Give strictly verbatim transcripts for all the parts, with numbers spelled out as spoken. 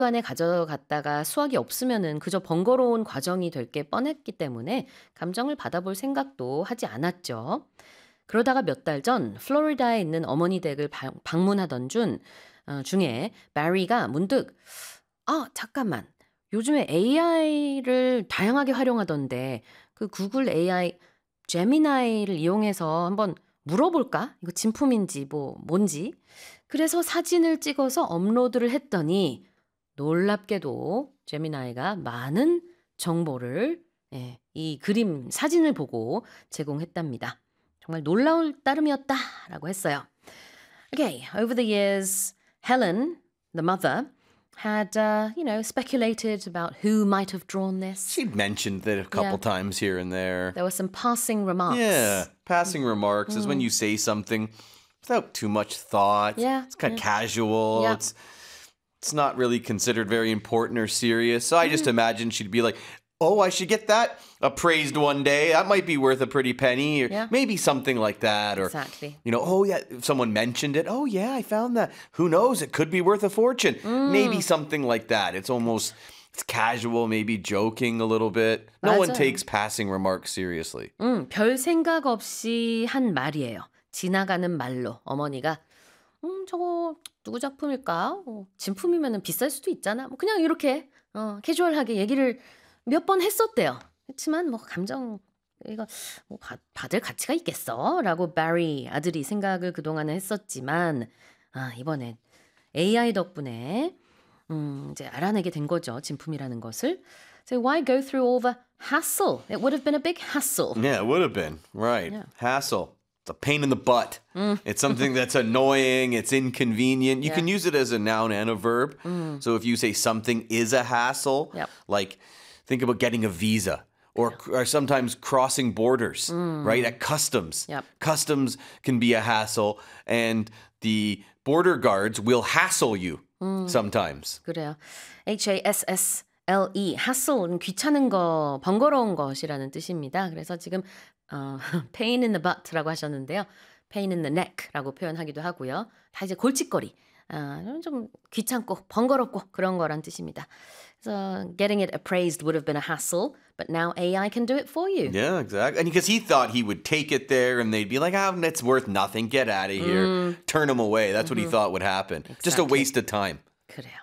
안에 가져갔다가 수확이 없으면은 그저 번거로운 과정이 될 게 뻔했기 때문에 감정을 받아볼 생각도 하지 않았죠. 그러다가 몇 달 전 플로리다에 있는 어머니 댁을 방- 방문하던 중 어, 중에 바리가 문득 아, 잠깐만. 요즘에 에이아이를 다양하게 활용하던데 그 구글 에이아이 제미나이를 이용해서 한번 물어볼까? 이거 진품인지 뭐 뭔지. 그래서 사진을 찍어서 업로드를 했더니 놀랍게도 제미나이가 많은 정보를 예, 이 그림 사진을 보고 제공했답니다. 정말 놀라울 따름이었다라고 했어요. Okay, over the years, Helen, the mother, had, uh, you know, speculated about who might have drawn this. She'd mentioned that a couple Yeah. times here and there. There were some passing remarks. Yeah, passing remarks is when you say something without too much thought. Yeah, It's kind of yeah. casual. Yeah. It's it's not really considered very important or serious. So I just imagine she'd be like, "Oh, I should get that appraised one day. That might be worth a pretty penny," or Yeah. maybe something like that. Or Exactly. you know, oh yeah, if someone mentioned it. Oh yeah, I found that. Who knows? It could be worth a fortune. Maybe something like that. It's almost it's casual, maybe joking a little bit. No one 맞아요. takes passing remarks seriously. 음, 별 생각 없이 한 말이에요. 지나가는 말로 어머니가 음, 저거 누구 작품일까? 어, 진품이면 비쌀 수도 있잖아. 뭐 그냥 이렇게 어, 캐주얼하게 얘기를 몇 번 했었대요. 그렇지만 뭐 감정 이거 뭐 받, 받을 가치가 있겠어? 라고 바리 아들이 생각을 그동안은 했었지만 아, 이번엔 에이아이 덕분에 음, 이제 알아내게 된 거죠. 진품이라는 것을. So why go through all the hassle? It would have been a big hassle. Yeah, it would have been. Right. Yeah. Hassle. It's a pain in the butt. It's something that's annoying. It's inconvenient. You Yeah. can use it as a noun and a verb. So if you say something is a hassle, Yep. like think about getting a visa or, or sometimes crossing borders, right? At customs. Yep. Customs can be a hassle, and the border guards will hassle you sometimes. 그래요. H-A-S-S-L-E, hassle는 귀찮은 거, 번거로운 것이라는 뜻입니다. 그래서 지금 어, pain in the butt라고 하셨는데요. pain in the neck라고 표현하기도 하고요. 다 이제 골칫거리, 아, 좀 귀찮고 번거롭고 그런 거란 뜻입니다. 그래서 getting it appraised would have been a hassle, but now 에이아이 can do it for you. Yeah, exactly. And because he thought he would take it there and they'd be like, oh, it's worth nothing. Get out of here. Turn him away. That's what he thought would happen. Just a Exactly. waste of time. 그래요.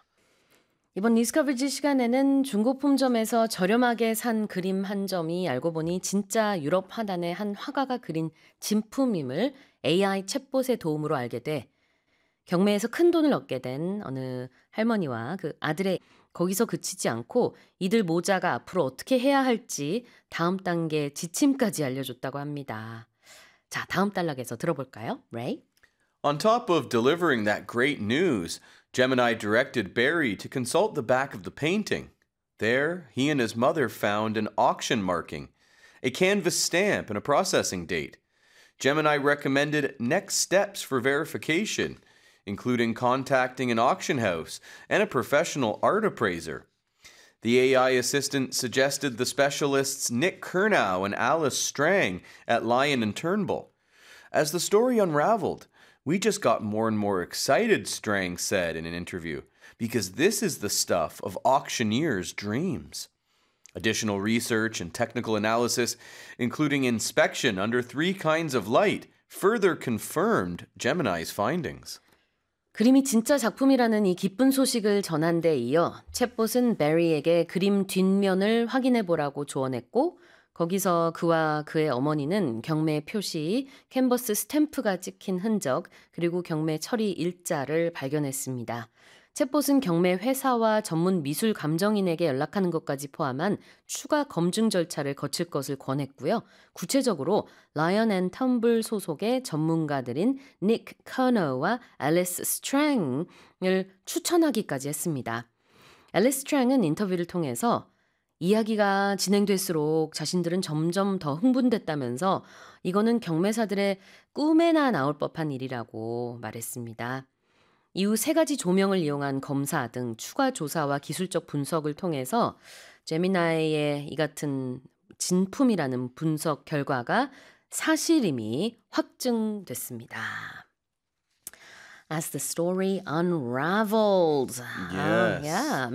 이번 니스커버지 시간에는 중고품점에서 저렴하게 산 그림 한 점이 알고 보니 진짜 유럽 화단의 한 화가가 그린 진품임을 에이아이 챗봇의 도움으로 알게 돼 경매에서 큰 돈을 얻게 된 어느 할머니와 그 아들의 거기서 그치지 않고 이들 모자가 앞으로 어떻게 해야 할지 다음 단계 지침까지 알려줬다고 합니다. 자, 다음 단락에서 들어볼까요? Ray? On top of delivering that great news, Gemini directed Barry to consult the back of the painting. There, he and his mother found an auction marking, a canvas stamp, and a processing date. Gemini recommended next steps for verification, including contacting an auction house and a professional art appraiser. The A I assistant suggested the specialists Nick Kernow and Alice Strang at Lyon and Turnbull. As the story unraveled, we just got more and more excited, Strang said in an interview, because this is the stuff of auctioneers' dreams. Additional research and technical analysis, including inspection under three kinds of light, further confirmed Gemini's findings. 그림이 진짜 작품이라는 이 기쁜 소식을 전한 데 이어 챗봇은 베리에게 그림 뒷면을 확인해 보라고 조언했고 거기서 그와 그의 어머니는 경매 표시, 캔버스 스탬프가 찍힌 흔적, 그리고 경매 처리 일자를 발견했습니다. 챗봇은 경매 회사와 전문 미술 감정인에게 연락하는 것까지 포함한 추가 검증 절차를 거칠 것을 권했고요. 구체적으로 라이언 앤 텀블 소속의 전문가들인 닉 커너와 앨리스 스트랭을 추천하기까지 했습니다. 앨리스 스트랭은 인터뷰를 통해서 이야기가 진행될수록 자신들은 점점 더 흥분됐다면서 이거는 경매사들의 꿈에나 나올 법한 일이라고 말했습니다. 이후 세 가지 조명을 이용한 검사 등 추가 조사와 기술적 분석을 통해서 제미나이의 이 같은 진품이라는 분석 결과가 사실임이 확증됐습니다. As the story unraveled. Yes. Uh, yeah.